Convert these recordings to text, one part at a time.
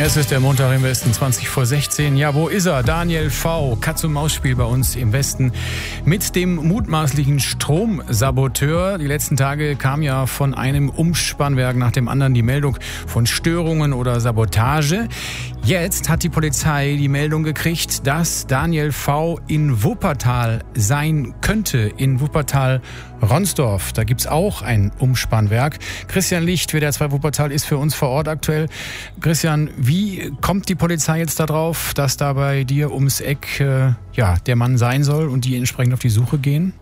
Es ist der Montag im Westen, 20 vor 16. Ja, wo ist er? Daniel V. Katz-und-Maus-Spiel bei uns im Westen mit dem mutmaßlichen Stromsaboteur. Die letzten Tage kam ja von einem Umspannwerk nach dem anderen die Meldung von Störungen oder Sabotage. Jetzt hat die Polizei die Meldung gekriegt, dass Daniel V. in Wuppertal sein könnte. In Wuppertal-Ronsdorf. Da gibt's auch ein Umspannwerk. Christian Licht, WDR 2 Wuppertal, ist für uns vor Ort aktuell. Christian, wie kommt die Polizei jetzt darauf, dass da bei dir ums Eck der Mann sein soll und die entsprechend auf die Suche gehen?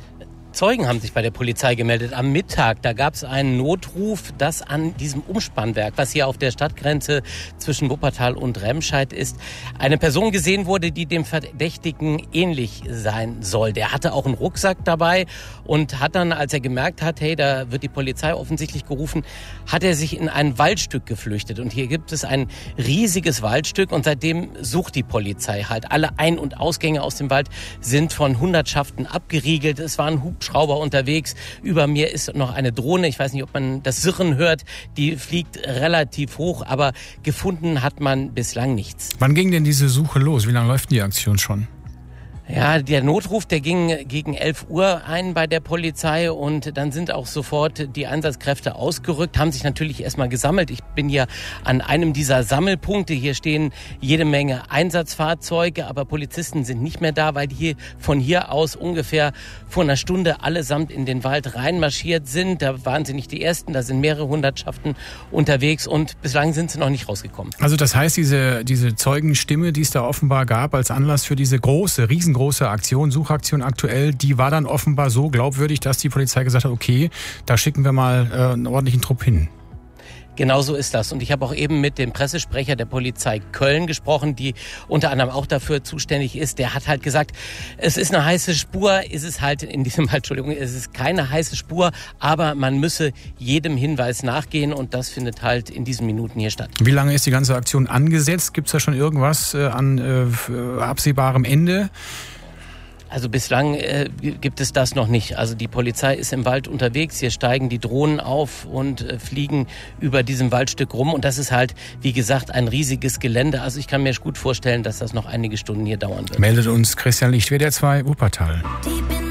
Zeugen haben sich bei der Polizei gemeldet. Am Mittag, da gab es einen Notruf, dass an diesem Umspannwerk, was hier auf der Stadtgrenze zwischen Wuppertal und Remscheid ist, eine Person gesehen wurde, die dem Verdächtigen ähnlich sein soll. Der hatte auch einen Rucksack dabei und hat dann, als er gemerkt hat, hey, da wird die Polizei offensichtlich gerufen, hat er sich in ein Waldstück geflüchtet. Und hier gibt es ein riesiges Waldstück und seitdem sucht die Polizei halt. Alle Ein- und Ausgänge aus dem Wald sind von Hundertschaften abgeriegelt. Es waren Hubschrauber unterwegs. Über mir ist noch eine Drohne. Ich weiß nicht, ob man das Sirren hört. Die fliegt relativ hoch, aber gefunden hat man bislang nichts. Wann ging denn diese Suche los? Wie lange läuft die Aktion schon? Ja, der Notruf, der ging gegen 11 Uhr ein bei der Polizei und dann sind auch sofort die Einsatzkräfte ausgerückt, haben sich natürlich erstmal gesammelt. Ich bin hier an einem dieser Sammelpunkte. Hier stehen jede Menge Einsatzfahrzeuge, aber Polizisten sind nicht mehr da, weil die von hier aus ungefähr vor einer Stunde allesamt in den Wald reinmarschiert sind. Da waren sie nicht die Ersten, da sind mehrere Hundertschaften unterwegs und bislang sind sie noch nicht rausgekommen. Also das heißt, diese Zeugenstimme, die es da offenbar gab als Anlass für diese riesengroße Aktion, Suchaktion aktuell, die war dann offenbar so glaubwürdig, dass die Polizei gesagt hat, okay, da schicken wir mal einen ordentlichen Trupp hin. Genau so ist das. Und ich habe auch eben mit dem Pressesprecher der Polizei Köln gesprochen, die unter anderem auch dafür zuständig ist. Der hat halt gesagt, es ist eine heiße Spur, ist es halt in diesem Fall, es ist keine heiße Spur, aber man müsse jedem Hinweis nachgehen und das findet halt in diesen Minuten hier statt. Wie lange ist die ganze Aktion angesetzt? Gibt es da schon irgendwas an absehbarem Ende? Also bislang gibt es das noch nicht. Also die Polizei ist im Wald unterwegs, hier steigen die Drohnen auf und fliegen über diesem Waldstück rum. Und das ist halt, wie gesagt, ein riesiges Gelände. Also ich kann mir gut vorstellen, dass das noch einige Stunden hier dauern wird. Meldet uns Christian Licht, WDR 2 Wuppertal.